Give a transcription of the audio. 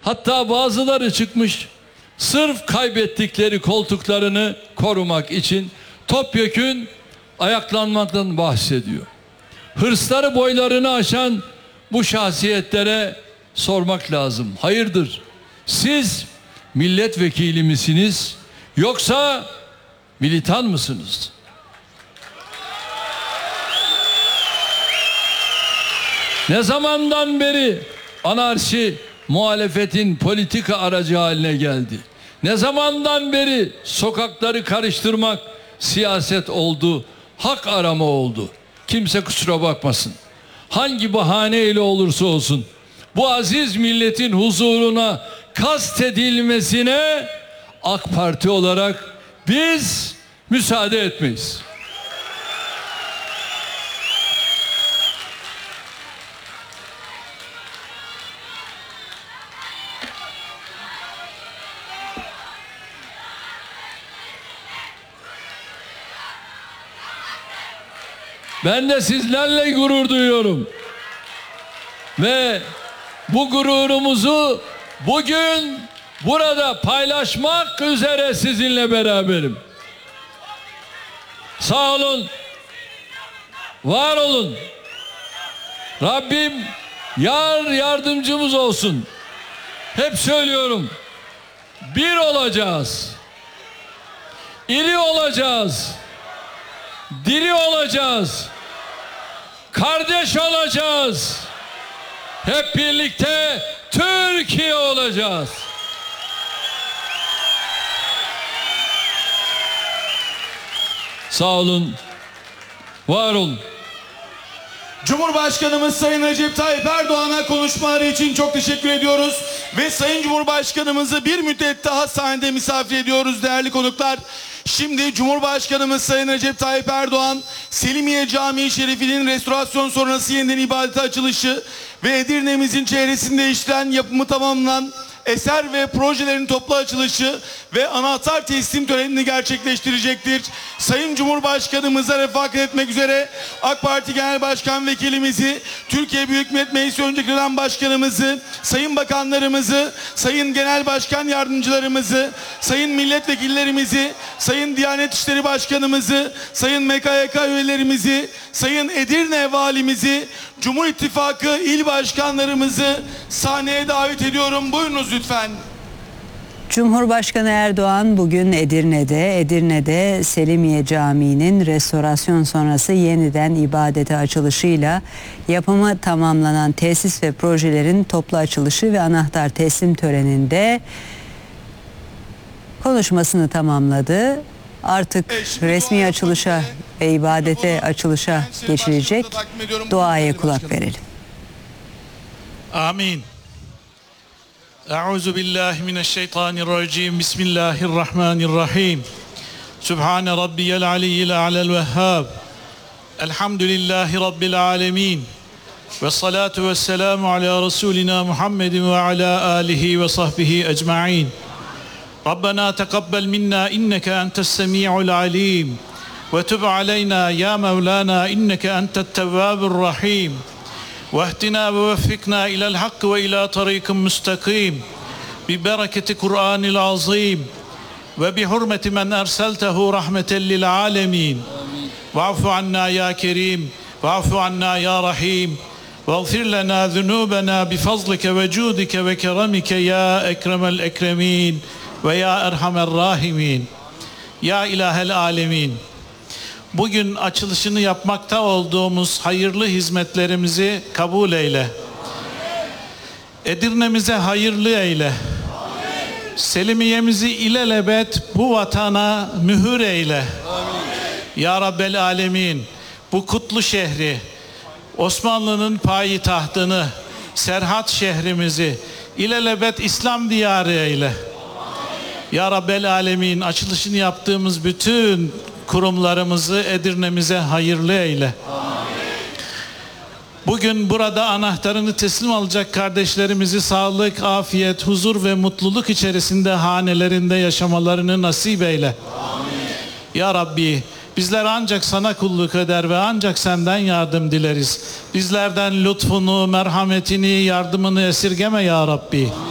Hatta bazıları çıkmış sırf kaybettikleri koltuklarını korumak için topyekün ayaklanmaktan bahsediyor. Hırsları boylarını aşan bu şahsiyetlere sormak lazım. Hayırdır? Siz milletvekili misiniz yoksa militan mısınız? Ne zamandan beri anarşi muhalefetin politika aracı haline geldi? Ne zamandan beri sokakları karıştırmak siyaset oldu, hak arama oldu? Kimse kusura bakmasın. Hangi bahaneyle olursa olsun bu aziz milletin huzuruna kastedilmesine AK Parti olarak biz müsaade etmeyiz. Ben de sizlerle gurur duyuyorum. Ve bu gururumuzu bugün burada paylaşmak üzere sizinle beraberim. Sağ olun, var olun. Rabbim yardımcımız olsun. Hep söylüyorum, bir olacağız, iri olacağız, diri olacağız, kardeş olacağız. Hep birlikte Türkiye olacağız. Sağ olun, var olun. Cumhurbaşkanımız Sayın Recep Tayyip Erdoğan'a konuşmaları için çok teşekkür ediyoruz. Ve Sayın Cumhurbaşkanımızı bir müddet daha sahnede misafir ediyoruz değerli konuklar. Şimdi Cumhurbaşkanımız Sayın Recep Tayyip Erdoğan, Selimiye Camii Şerifi'nin restorasyon sonrası yeniden ibadete açılışı ve Edirne'mizin çehresini değiştiren, yapımı tamamlanan eser ve projelerin toplu açılışı ve anahtar teslim törenini gerçekleştirecektir. Sayın Cumhurbaşkanımıza refakat etmek üzere AK Parti Genel Başkan Vekilimizi, Türkiye Büyük Millet Meclisi Önceki Dönem Başkanımızı, Sayın Bakanlarımızı, Sayın Genel Başkan Yardımcılarımızı, Sayın Milletvekillerimizi, Sayın Diyanet İşleri Başkanımızı, Sayın MKYK üyelerimizi, Sayın Edirne Valimizi, Cumhur İttifakı il başkanlarımızı sahneye davet ediyorum. Buyurunuz lütfen. Cumhurbaşkanı Erdoğan bugün Edirne'de Selimiye Camii'nin restorasyon sonrası yeniden ibadete açılışıyla yapımı tamamlanan tesis ve projelerin toplu açılışı ve anahtar teslim töreninde konuşmasını tamamladı. Artık resmi açılışa ve ibadete açılışa geçilecek. Duaya kulak verelim. Amin. Euzu billahi mineşşeytanirracim. Bismillahirrahmanirrahim. Sübhane rabbiyel aliyyil a'lel vehhab. Elhamdülillahi rabbil alemin. Ve salatu ve selamu ala Resulina Muhammedin ve ala alihi ve sahbihi ecma'in. Rabbena teqabbel minna inneke entes semi'ul alim. Ve tub aleyna ya Mevlana inneke entet tevvabur rahim. واهدنا ووفقنا إلى الحق وإلى طريق مستقيم ببركة قرآن العظيم وبحرمة من أرسلته رحمة للعالمين واعف عنا يا كريم واعف عنا يا رحيم واغفر لنا ذنوبنا بفضلك وجودك وكرمك يا أكرم الأكرمين ويا أرحم الراحمين يا إله العالمين. Bugün açılışını yapmakta olduğumuz hayırlı hizmetlerimizi kabul eyle. Edirne'mize hayırlı eyle. Selimiye'mizi ilelebet bu vatana mühür eyle. Ya Rabbel Alemin, bu kutlu şehri, Osmanlı'nın payitahtını, Serhat şehrimizi ilelebet İslam diyarı eyle. Ya Rabbel Alemin, açılışını yaptığımız bütün kurumlarımızı Edirne'mize hayırlı eyle. Amin. Bugün burada anahtarını teslim alacak kardeşlerimizi sağlık, afiyet, huzur ve mutluluk içerisinde hanelerinde yaşamalarını nasip eyle. Amin. Ya Rabbi, bizler ancak sana kulluk eder ve ancak senden yardım dileriz. Bizlerden lütfunu, merhametini, yardımını esirgeme ya Rabbi.